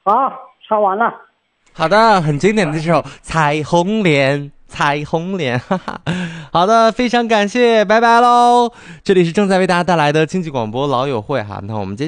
好，唱完了。 好的，很经典的这首《彩虹脸》。彩虹脸，哈哈，好的，非常感谢，拜拜喽！这里是正在为大家带来的经济广播老友会哈，那我们接